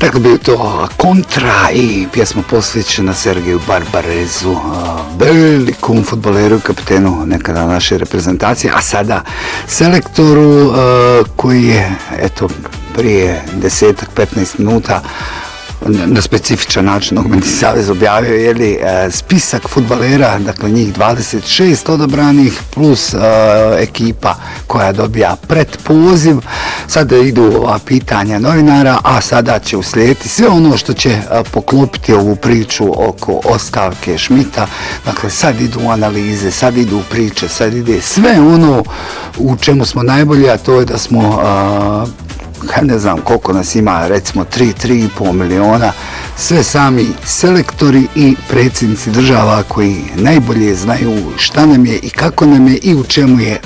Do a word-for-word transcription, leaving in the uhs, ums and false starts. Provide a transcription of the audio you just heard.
Rekao bi to Kontra i pjesma posvećena Sergeju Barbarezu, velikom fudbaleru, kapitenu nekada naše reprezentacije, a sada selektoru koji je, eto, prije desetak, petnaest minuta na specifičan način Nogometni savez objavio je li spisak fudbalera, dakle njih dvadeset šest odabranih plus uh, ekipa koja dobija predpoziv. Sada idu ova pitanja novinara, a sada će uslijediti sve ono što će uh, poklopiti ovu priču oko ostavke Schmidta. Dakle, sad idu analize, sad idu priče, sad ide sve ono u čemu smo najbolji, a to je da smo uh, ne znam koliko nas ima, recimo tri, tri i pol miliona, sve sami selektori i predsjednici država koji najbolje znaju šta nam je i kako nam je i u čemu je